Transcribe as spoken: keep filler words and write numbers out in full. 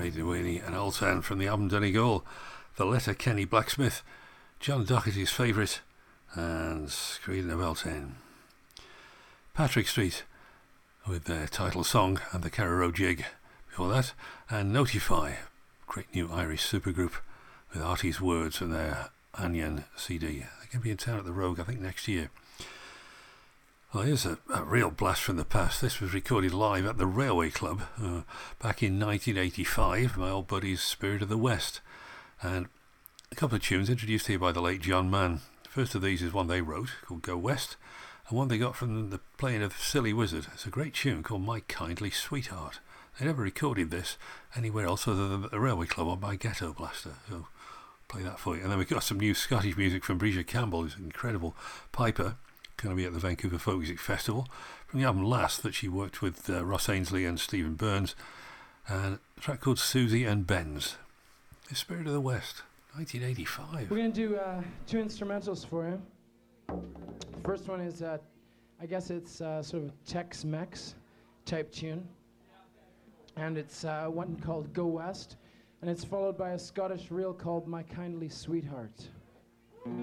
Ray Duane and Old Town from the album Donegal. The Letter Kenny Blacksmith, John Doherty's favourite, and Screen of Beltane. Patrick Street with their title song and the Carrow Jig before that, and Notify, great new Irish supergroup with Artie's Words from their Anyan C D. They're going to be in town at the Rogue, I think, next year. Well, here's a, a real blast from the past. This was recorded live at the Railway Club uh, back in nineteen eighty-five, my old buddy's Spirit of the West. And a couple of tunes introduced here by the late John Mann. The first of these is one they wrote called Go West, and one they got from the playing of Silly Wizard. It's a great tune called My Kindly Sweetheart. They never recorded this anywhere else other than at the Railway Club on my Ghetto Blaster. So play that for you. And then we've got some new Scottish music from Bridget Campbell, who's an incredible piper, going to be at the Vancouver Folk Music Festival, from the album Last that she worked with uh, Ross Ainsley and Stephen Burns, and a track called Susie and Benz. The Spirit of the West, nineteen eighty-five. We're going to do uh, two instrumentals for you. First one is, uh, I guess it's uh, sort of Tex-Mex type tune, and it's uh, one called Go West, and it's followed by a Scottish reel called My Kindly Sweetheart.